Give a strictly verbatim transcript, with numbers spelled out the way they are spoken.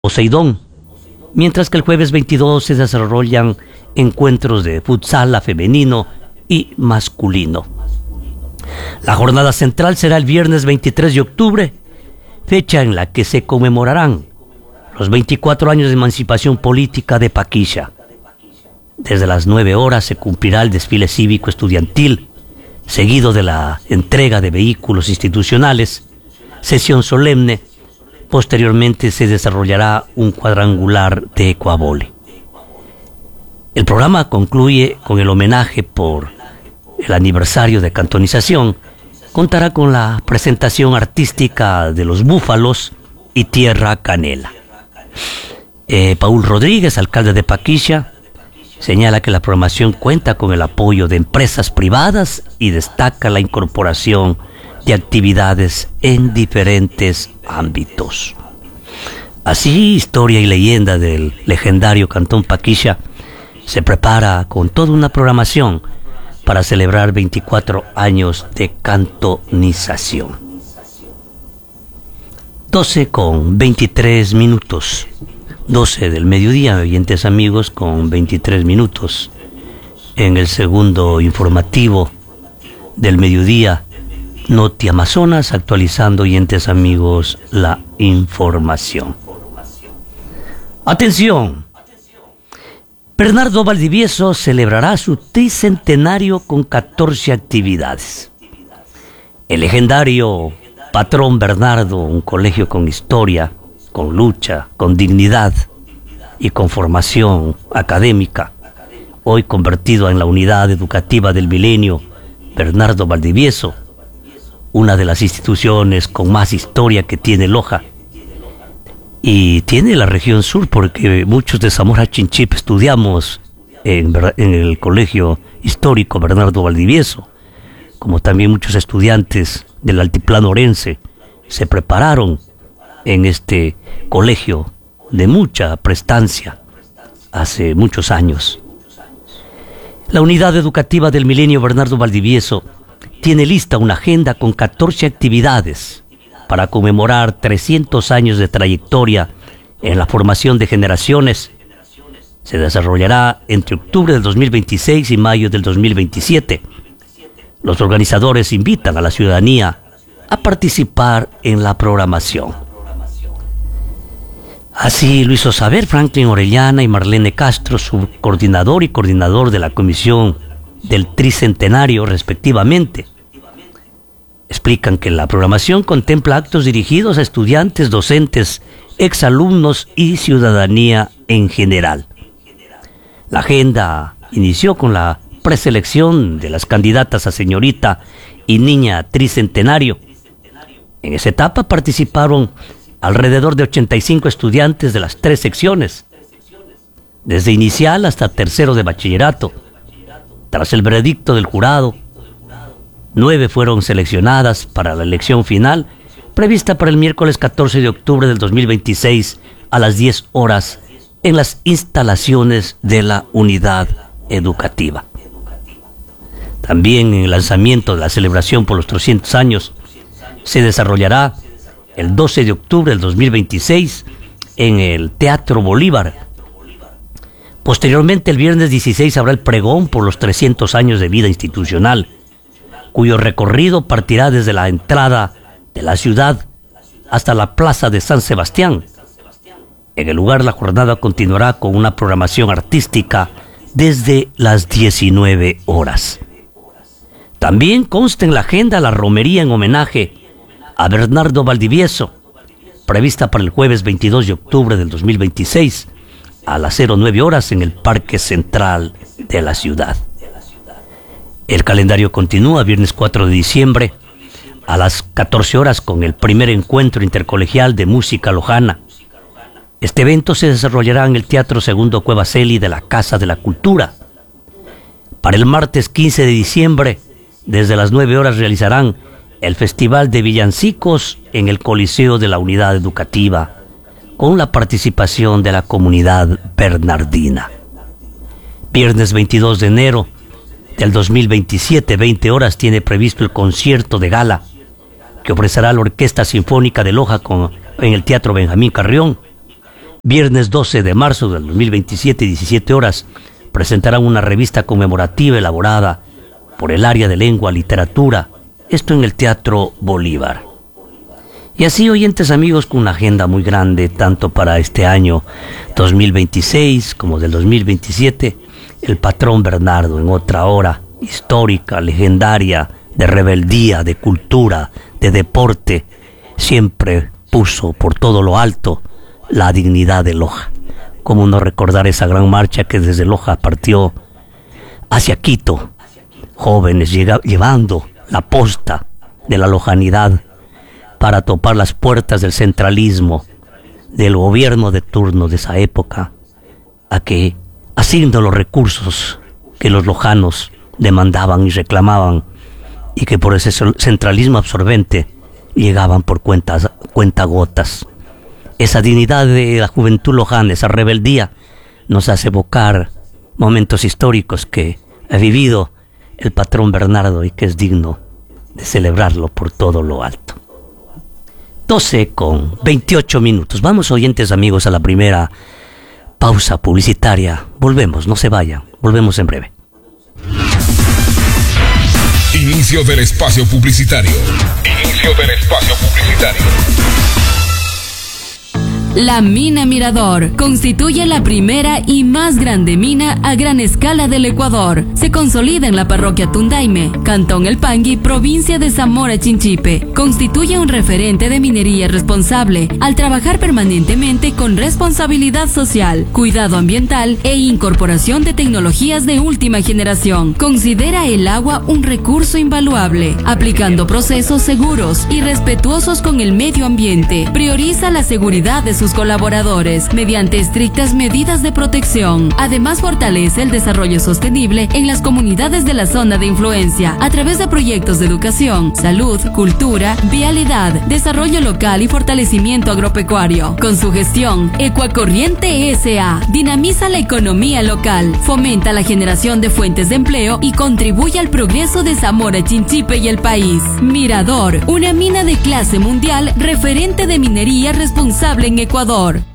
Poseidón, mientras que el jueves veintidós se desarrollan encuentros de futsal femenino y masculino. La jornada central será el viernes veintitrés de octubre, fecha en la que se conmemorarán los veinticuatro años de emancipación política de Paquilla. Desde las nueve horas se cumplirá el desfile cívico estudiantil, seguido de la entrega de vehículos institucionales, sesión solemne. Posteriormente se desarrollará un cuadrangular de ecuavole. El programa concluye con el homenaje por el aniversario de cantonización. Contará con la presentación artística de los Búfalos y Tierra Canela. Eh, Paul Rodríguez, alcalde de Paquilla, señala que la programación cuenta con el apoyo de empresas privadas y destaca la incorporación de actividades en diferentes ámbitos. Así, historia y leyenda del legendario Cantón Paquilla se prepara con toda una programación para celebrar veinticuatro años de cantonización. doce con veintitrés minutos. doce del mediodía, oyentes amigos, con veintitrés minutos. En el segundo informativo del mediodía, Noti Amazonas, actualizando, oyentes amigos, la información. Atención. Bernardo Valdivieso celebrará su tricentenario con catorce actividades. El legendario Patrón Bernardo, un colegio con historia, con lucha, con dignidad y con formación académica, hoy convertido en la unidad educativa del milenio Bernardo Valdivieso, una de las instituciones con más historia que tiene Loja y tiene la región sur, porque muchos de Zamora Chinchipe estudiamos en, en el colegio histórico Bernardo Valdivieso, como también muchos estudiantes del altiplano orense se prepararon en este colegio de mucha prestancia hace muchos años. La unidad educativa del milenio Bernardo Valdivieso tiene lista una agenda con catorce actividades para conmemorar trescientos años de trayectoria en la formación de generaciones. Se desarrollará entre octubre del dos mil veintiséis y mayo del dos mil veintisiete. Los organizadores invitan a la ciudadanía a participar en la programación. Así lo hizo saber Franklin Orellana y Marlene Castro, subcoordinador y coordinador de la comisión del tricentenario respectivamente. Explican que la programación contempla actos dirigidos a estudiantes, docentes, exalumnos y ciudadanía en general. La agenda inició con la preselección de las candidatas a señorita y niña tricentenario. En esa etapa participaron alrededor de ochenta y cinco estudiantes de las tres secciones, desde inicial hasta tercero de bachillerato. Tras el veredicto del jurado, nueve fueron seleccionadas para la elección final, prevista para el miércoles catorce de octubre del dos mil veintiséis a las diez horas en las instalaciones de la unidad educativa. También en el lanzamiento de la celebración por los trescientos años se desarrollará el doce de octubre del dos mil veintiséis en el Teatro Bolívar. Posteriormente, el viernes dieciséis habrá el pregón por los trescientos años de vida institucional, cuyo recorrido partirá desde la entrada de la ciudad hasta la Plaza de San Sebastián. En el lugar, la jornada continuará con una programación artística desde las diecinueve horas. También consta en la agenda la romería en homenaje a Bernardo Valdivieso, prevista para el jueves veintidós de octubre del dos mil veintiséis a las nueve horas en el Parque Central de la ciudad. El calendario continúa viernes cuatro de diciembre a las catorce horas con el primer encuentro intercolegial de música lojana. Este evento se desarrollará en el Teatro Segundo Cuevaceli de la Casa de la Cultura. Para el martes quince de diciembre, desde las nueve horas realizarán el Festival de Villancicos en el Coliseo de la Unidad Educativa, con la participación de la comunidad bernardina. Viernes veintidós de enero del dos mil veintisiete, veinte horas, tiene previsto el concierto de gala que ofrecerá la Orquesta Sinfónica de Loja con, en el Teatro Benjamín Carrión. Viernes doce de marzo del dos mil veintisiete, diecisiete horas, presentarán una revista conmemorativa elaborada por el área de lengua, literatura, esto en el Teatro Bolívar. Y así, oyentes amigos, con una agenda muy grande, tanto para este año dos mil veintiséis como del dos mil veintisiete, el patrón Bernardo, en otra hora histórica, legendaria, de rebeldía, de cultura, de deporte, siempre puso por todo lo alto la dignidad de Loja. ¿Cómo no recordar esa gran marcha que desde Loja partió hacia Quito? Jóvenes llega, llevando la posta de la lojanidad para topar las puertas del centralismo, del gobierno de turno de esa época, a que asignen los recursos que los lojanos demandaban y reclamaban, y que por ese centralismo absorbente llegaban por cuentas, cuentagotas. Esa dignidad de la juventud lojana, esa rebeldía, nos hace evocar momentos históricos que ha vivido el patrón Bernardo y que es digno de celebrarlo por todo lo alto. doce con veintiocho minutos. Vamos, oyentes amigos, a la primera pausa publicitaria. Volvemos, no se vayan, volvemos en breve. Inicio del espacio publicitario. Inicio del espacio publicitario. La Mina Mirador constituye la primera y más grande mina a gran escala del Ecuador. Se consolida en la parroquia Tundaime, Cantón El Pangui, provincia de Zamora Chinchipe. Constituye un referente de minería responsable al trabajar permanentemente con responsabilidad social, cuidado ambiental e incorporación de tecnologías de última generación. Considera el agua un recurso invaluable, aplicando procesos seguros y respetuosos con el medio ambiente. Prioriza la seguridad de sus colaboradores mediante estrictas medidas de protección. Además, fortalece el desarrollo sostenible en las comunidades de la zona de influencia a través de proyectos de educación, salud, cultura, vialidad, desarrollo local y fortalecimiento agropecuario. Con su gestión, Ecuacorriente S A dinamiza la economía local, fomenta la generación de fuentes de empleo y contribuye al progreso de Zamora Chinchipe y el país. Mirador, una mina de clase mundial, referente de minería responsable en Ecuador.